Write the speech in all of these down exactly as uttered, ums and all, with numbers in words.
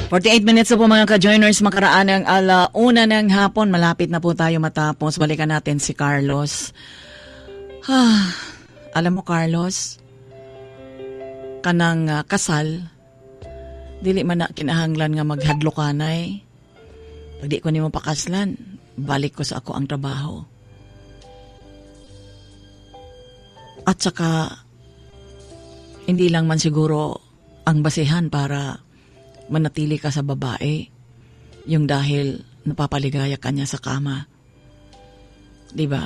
forty-eight minutes na po mga ka-joiners, makaraan ng alauna ng hapon. Malapit na po tayo matapos. Balikan natin si Carlos. Ah, alam mo Carlos, kanang uh, kasal, dili man na kinahanglan nga maghadlokanay. Pag di ko nimo pakaslan, balik ko sa ako ang trabaho. At saka, hindi lang man siguro ang basihan para manatili ka sa babae, yung dahil napapaligaya ka niya sa kama. Diba?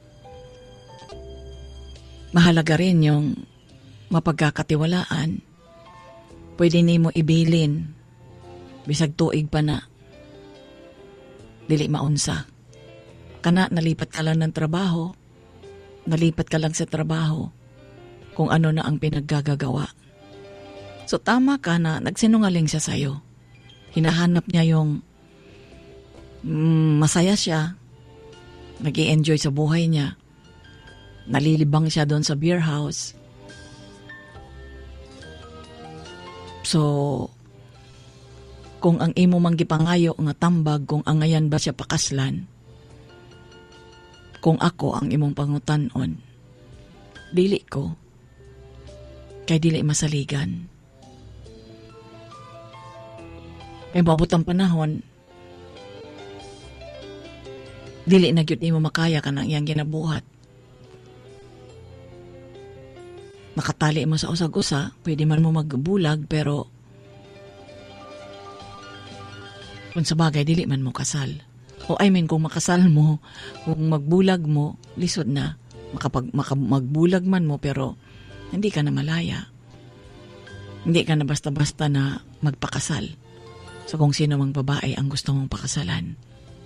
Mahalaga rin yung mapagkakatiwalaan. Pwede nimo ibilin, bisag tuig pa na, dili maunsa. Kana, nalipat ka lang ng trabaho, nalipat ka lang sa trabaho, kung ano na ang pinaggagawa. So tama ka na nagsinungaling siya sa'yo. Hinahanap niya yung mm, masaya siya, nag-i-enjoy sa buhay niya, nalilibang siya doon sa beer house. So, kung ang imo mang gipangayo nga tambag, kung ang ngayon ba siya pakaslan, kung ako ang imong pangutanon, dili ko, kay dili masaligan. Kay mabot ang panahon, dili na gyud nimo makaya ka ng iyang ginabuhat. Nakatali mo sa usag-usa, pwede man mo magbulag, pero kung sa bagay, dili man mo kasal. O I mean, kung makasal mo, kung magbulag mo, lisod na. Makapag, maka, magbulag man mo, pero hindi ka na malaya. Hindi ka na basta-basta na magpakasal. So kung sino mang babae ang gusto mong pakasalan.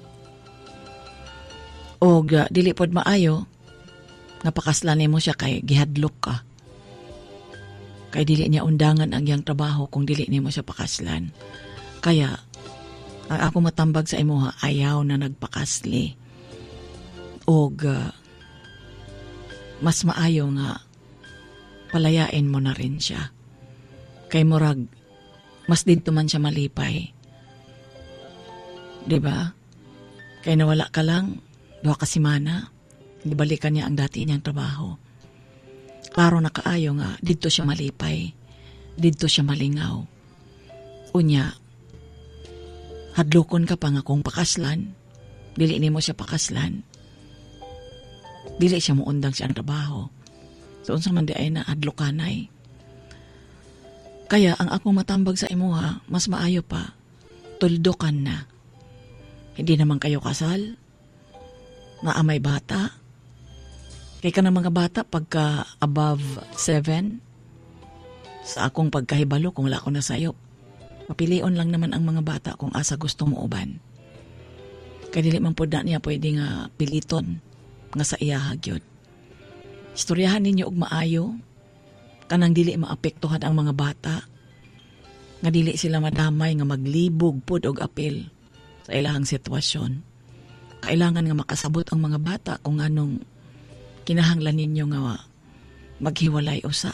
O uh, dili pod maayo, napakaslanin mo siya kay gihadlok ka. Kay dili niya undangan ang iyang trabaho kung dili niya mo siya pakaslan. Kaya, ang ako matambag sa imuha, ayaw na nagpakasli. O uh, mas maayo nga, palayain mo na rin siya. Kay murag, mas dito man siya malipay. Diba? Kaya nawala ka lang, duha ka simana, ibalikan niya ang dati niyang trabaho. Klaro na kaayo nga, dito siya malipay, dito siya malingaw. Unya, hadlokon ka pa nga kung pakaslan, dili ni mo siya pakaslan, dili siya muundang siya ang trabaho. So, unsa man di ay na hadlokanay. Kaya ang akong matambag sa imuha, mas maayo pa, tuldokan na. Hindi naman kayo kasal, na amay bata. Kaya ka ng mga bata pagka above seven, sa akong pagkahibalo kung wala ko na sayo, papilion lang naman ang mga bata kung asa gusto mo uban. Kaya dili man po na niya pwede nga piliton nga sa iyahagyod. Istoryahan ninyo og maayo, kanang dili maapektuhan ang mga bata, nga dili sila madamay nga maglibog pud og apil sa ilahang sitwasyon. Kailangan nga makasabot ang mga bata kung anong kinahanglan ninyo nga maghiwalay usa.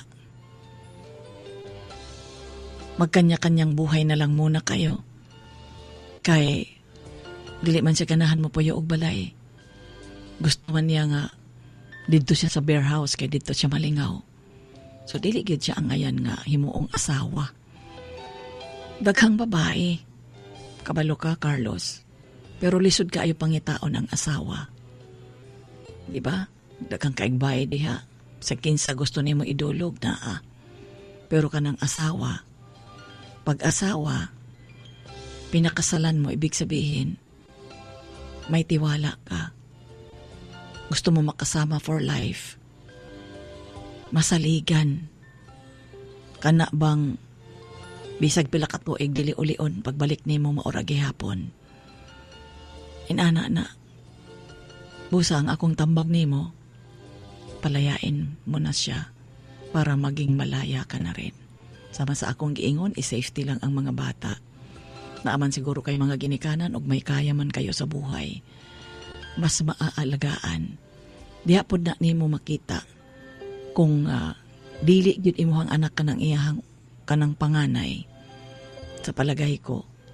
Magkanya-kanyang buhay na lang muna kayo. Kay dili man siya ganahan mo puyo og balay. Gusto man niya nga dito siya sa bear house kay dito siya malingaw. So, dili gyud siya ang ayan nga himuong asawa. Daghang babae. Kabalo ka, Carlos. Pero lisod ka ayo pangitaon ang asawa. Di ba? Daghang kaigbahay diha. Sa kinsa gusto nimo idulog na ah. Pero kanang asawa, pag asawa, pinakasalan mo, ibig sabihin, may tiwala ka. Gusto mo makasama for life. Masaligan. Kana bang bisag pila ka tuig dili ulion pagbalik nimo maura gihapon. Inana na. Busa ang akong tambag nimo, palayain mo na siya para maging malaya ka na rin. Sama sa akong giingon, i-safety lang ang mga bata. Naaman siguro kay mga ginikanan ug may kaya man kayo sa buhay. Mas maaalagaan. Diha pod na nimo makita kung uh, dili gyud imuhang anak kanang iyahang kanang panganay. Sa palagay ko,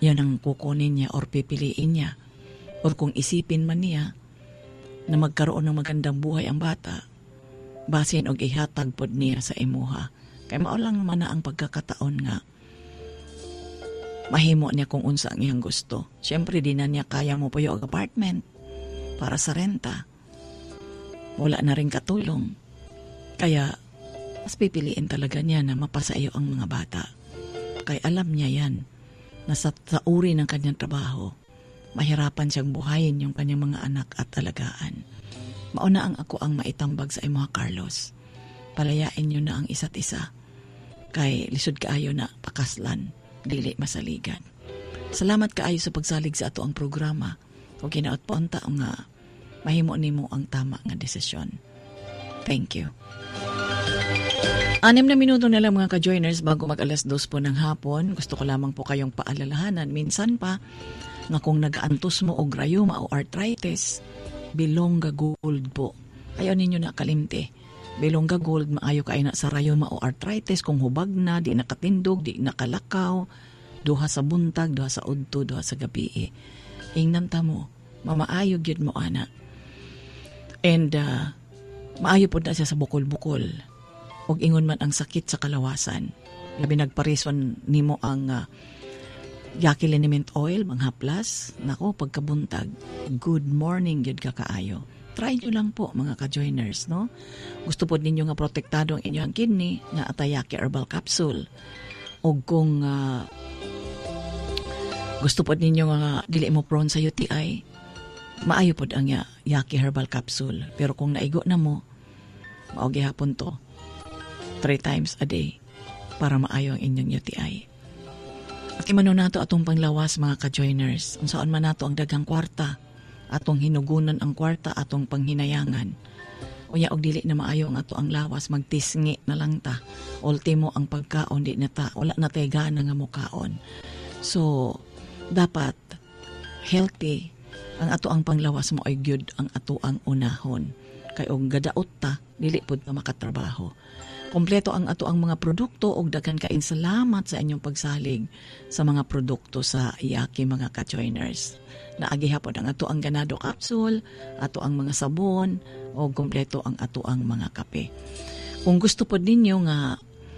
yan ang kukunin niya or pipiliin niya. Or kung isipin man niya na magkaroon ng magandang buhay ang bata, basin og ihatag pod niya sa imuha. Kay mao lang man na ang pagkakataon nga mahimo niya kung unsa ang iyang gusto. Siyempre, di na niya kaya mo puyo og apartment para sa renta. Wala na rin katulong. Kaya, mas pipiliin talaga niya na mapasa iyo ang mga bata. Kaya alam niya yan, na sa, sa uri ng kanyang trabaho, mahirapan siyang buhayin yung kanyang mga anak at alagaan. Mauna ang ako ang maitambag sa imo, Carlos. Palayain niyo na ang isa't isa. Kay lisod kaayo na pakaslan, dili masaligan. Salamat kaayo sa pagsalig sa ato ang programa. O ginaot po ang taong nga mahimo nimo ang tama nga desisyon. Thank you. Anim na minuto na lang mga ka-joiners bago mag alas dos po ng hapon. Gusto ko lamang po kayong paalalahanan. Minsan pa nga kung nag-antos mo og rayuma o arthritis, Bilongga Gold po. Ayaw ninyo na kalimte. Bilongga Gold, maayo kayo na sa rayuma o arthritis kung hubag na, di nakatindog, di nakalakaw, duha sa buntag, duha sa udto, duha sa gabi. Ingnan ta mo, mamaayo gyud mo ana. And uh, maayo po na siya sa bukol-bukol. Og ingon man ang sakit sa kalawasan. Labi nagparison nimo ang uh, Yaki liniment oil, manghaplas. Nako, pagkabuntag, good morning gyud ka kaayo. Try nyo lang po mga ka-joiners, no? Gusto po ninyo nga protektado ang inyong kidney na Atayaki Herbal Capsule. O kung uh, gusto po ninyo nga dili mo prone sa U T I, maayo po ang Yaki Herbal Capsule. Pero kung naigo na mo, maogi hapon to, three times a day para maayo ang inyong U T I. At imano nato atong panglawas mga ka-joiners. Unsaon man nato ang daghang kwarta, atong hinugunan ang kwarta, atong panghinayangan. Unya og dili na maayo ang ato ang lawas, magtisngi na lang ta. Ultimo ang pagkaon, di na ta, wala na tayo gana nga mukaon. So, dapat healthy ang ato ang panglawas mo ay gyud ang ato ang unahon. Kay og gadaot ta, dili pud ta makatrabaho. Kompleto ang ato ang mga produkto og daghan kaayong salamat sa inyong pagsalig sa mga produkto sa Yaki mga ka-joiners. Naagi hapon ang ato ang ganado capsule, ato ang mga sabon, o kompleto ang ato ang mga kape. Kung gusto po ninyo nga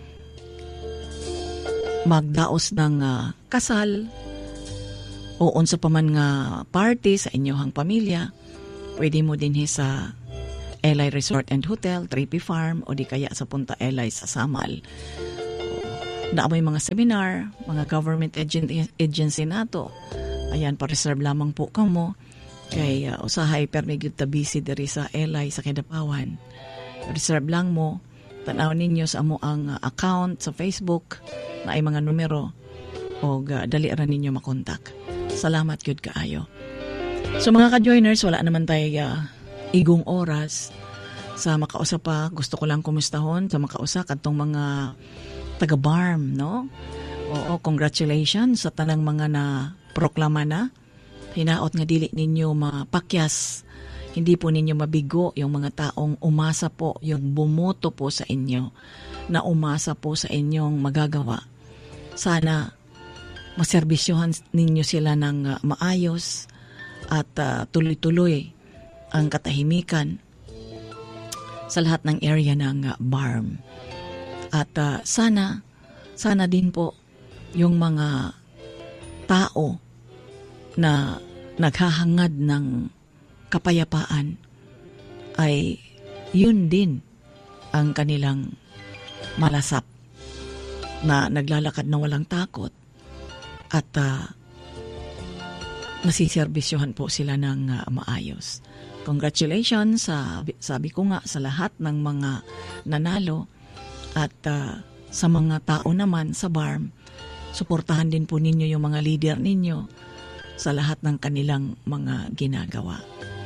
magdaos ng uh, kasal o unsa pa man nga party sa inyong pamilya, pwede mo din sa Eli Resort and Hotel, Trippy Farm, o di kaya sa Punta Eli sa Samal. Naamoy mga seminar, mga government agent, agency nato. Ayan, pa-reserve lamang po kamo. Kay uh, usahay permigid ta busy diri sa Eli sa Kidapawan. Reserve lang mo. Tanaw ninyo sa amo ang uh, account sa Facebook na ay mga numero o uh, dali ra ninyo makontak. Salamat gyud kaayo. So mga ka-joiners, wala naman tayo uh, igong oras sa makausap pa. Gusto ko lang kumustahon sa makausa kadtong mga taga-barm, no? Oo, congratulations sa tanang mga na proklama na. Hinaot nga dili ninyo mapakyas. Hindi po ninyo mabigo yung mga taong umasa po, yung bumoto po sa inyo, na umasa po sa inyong magagawa. Sana maserbisyohan ninyo sila ng uh, maayos at uh, tuloy-tuloy ang katahimikan sa lahat ng area ng uh, barm. At uh, sana, sana din po yung mga tao na naghahangad ng kapayapaan ay yun din ang kanilang malasap na naglalakad na walang takot at uh, nasiservisyohan po sila ng uh, maayos. Congratulations sa sabi ko nga sa lahat ng mga nanalo at uh, sa mga tao naman sa barm, suportahan din po ninyo yung mga leader ninyo sa lahat ng kanilang mga ginagawa.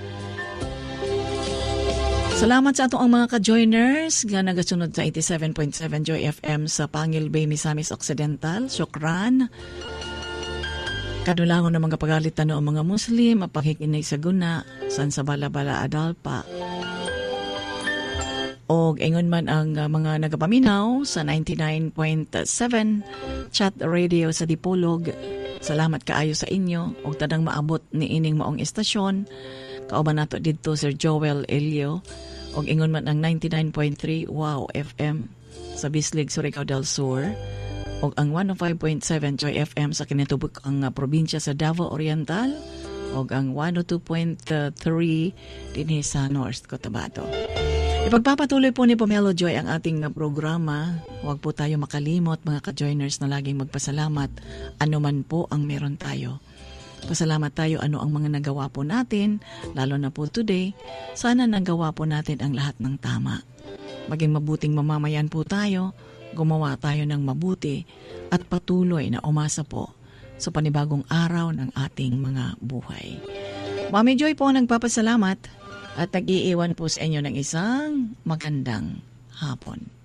Salamat sa atong mga ka-joiners nga nagasunod sa eighty-seven point seven Joy F M sa Pangil Bay, Misamis Occidental. Syukran. Kadulangon na mga pagalitan no ang mga Muslim, mapakikinay sa guna, san sa Balabala Adalpa. O ingon man ang uh, mga nagapaminaw sa ninety-nine point seven Chat Radio sa Dipolog, Salamat kaayo sa inyo ug tadang maabot ni ining maong estasyon. Kauban nato didto Sir Joel Elio ug ingon man ang ninety-nine point three Wow F M sa Bislig, Surigao del Sur ug ang one oh five point seven Joy F M sa kinatubok ang uh, probinsya sa Davao Oriental ug ang one oh two point three dinhi sa North Cotabato. Ipagpapatuloy po ni Pomelo Joy ang ating uh, programa. Huwag po tayo makalimot mga ka-joiners na laging magpasalamat ano man po ang meron tayo. Pasalamat tayo ano ang mga nagawa po natin, lalo na po today. Sana nagawa po natin ang lahat ng tama. Maging mabuting mamamayan po tayo, gumawa tayo ng mabuti at patuloy na umasa po sa panibagong araw ng ating mga buhay. Mami Joy po nagpapasalamat at nag-iiwan po sa inyo ng isang magandang hapon.